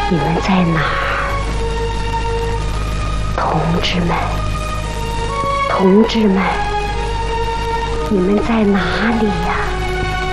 你们在哪儿？同志们，同志们，你们在哪里呀？